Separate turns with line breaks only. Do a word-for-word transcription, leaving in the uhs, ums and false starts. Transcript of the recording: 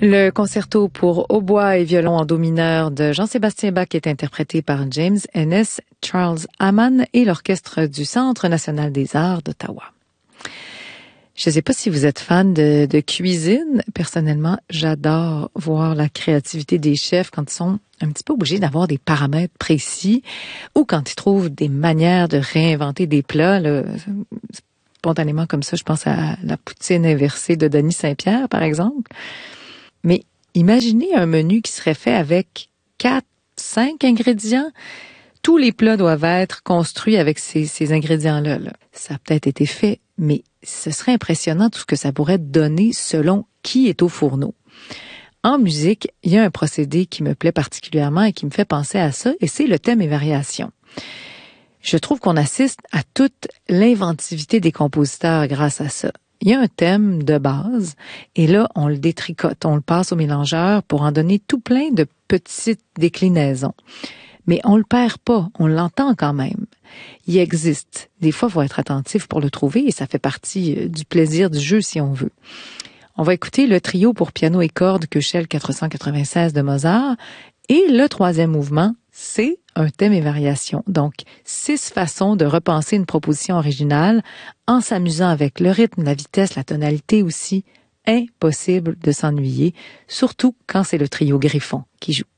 Le concerto pour hautbois et violon en do mineur de Jean-Sébastien Bach est interprété par James Ennis, Charles Hamann et l'Orchestre du Centre national des arts d'Ottawa. Je ne sais pas si vous êtes fan de, de cuisine. Personnellement, j'adore voir la créativité des chefs quand ils sont un petit peu obligés d'avoir des paramètres précis ou quand ils trouvent des manières de réinventer des plats. Là, spontanément comme ça, je pense à la poutine inversée de Denis Saint-Pierre, par exemple. Mais imaginez un menu qui serait fait avec quatre, cinq ingrédients. Tous les plats doivent être construits avec ces, ces ingrédients-là. Là. Ça a peut-être été fait, mais ce serait impressionnant tout ce que ça pourrait donner selon qui est au fourneau. En musique, il y a un procédé qui me plaît particulièrement et qui me fait penser à ça, et c'est le thème et variation. Je trouve qu'on assiste à toute l'inventivité des compositeurs grâce à ça. Il y a un thème de base, et là, on le détricote, on le passe au mélangeur pour en donner tout plein de petites déclinaisons. Mais on le perd pas, on l'entend quand même. Il existe. Des fois, il faut être attentif pour le trouver et ça fait partie du plaisir du jeu si on veut. On va écouter le trio pour piano et cordes Köchel quatre cent quatre-vingt-seize de Mozart et le troisième mouvement, c'est un thème et variation. Donc, six façons de repenser une proposition originale en s'amusant avec le rythme, la vitesse, la tonalité aussi. Impossible de s'ennuyer, surtout quand c'est le trio Griffon qui joue.